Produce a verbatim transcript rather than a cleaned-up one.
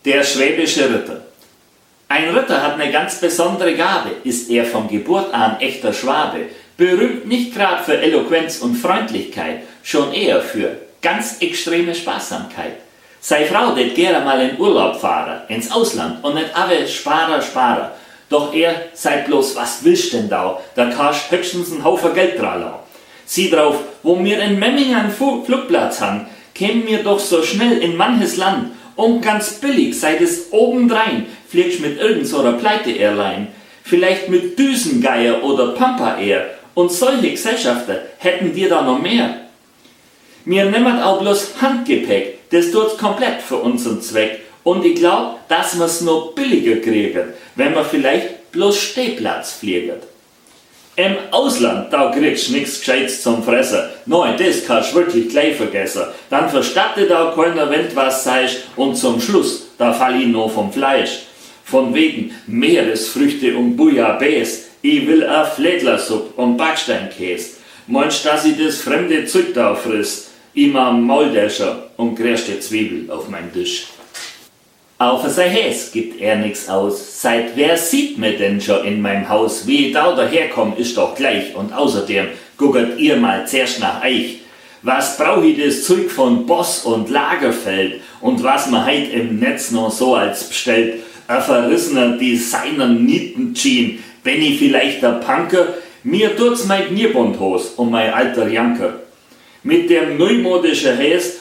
Der schwäbische Ritter. Ein Ritter hat eine ganz besondere Gabe, ist er von Geburt an echter Schwabe, berühmt nicht gerade für Eloquenz und Freundlichkeit, schon eher für ganz extreme Sparsamkeit. Sei Frau det gerne mal in Urlaub fahren, ins Ausland und nicht alle Sparer, Sparer. Doch er sei bloß, was willst denn da, da kannst höchstens einen Haufen Geld dran lassen. Sieh drauf, wo wir in Memmingen einen Flugplatz haben, kämen wir doch so schnell in manches Land. Und ganz billig, sei es obendrein, fliegst mit irgend so einer Pleite-Airline, vielleicht mit Düsengeier oder Pampa Air, und solche Gesellschaften hätten wir da noch mehr. Wir nehmen auch bloß Handgepäck, das tut's komplett für unseren Zweck, und ich glaub, dass wir's noch billiger kriegen, wenn wir vielleicht bloß Stehplatz fliegen. Im Ausland, da kriegst du nix Gescheites zum Fressen. Nein, das kannst du wirklich gleich vergessen. Dann verstattet da keiner, wenn du was sagst, und zum Schluss, da fall ich noch vom Fleisch. Von wegen Meeresfrüchte und Bouillabaisse. Ich will a Flädlersuppe und Backsteinkäse. Meinst du, dass ich das fremde Zeug da friss? Immer Mauldäscher und gerste Zwiebel auf meinem Tisch. Auf sein Häs gibt er nix aus. Seit wer sieht mir denn schon in meinem Haus? Wie ich da daherkomm, ist doch gleich. Und außerdem guckt ihr mal zuerst nach euch. Was brauch ich das Zeug von Boss und Lagerfeld? Und was man heut im Netz noch so als bestellt? Ein verrissener Designer-Nietenjean. Wenn ich vielleicht der Punker? Mir tut's mein Kniebundhos und mein alter Janker. Mit dem neumodischen Häs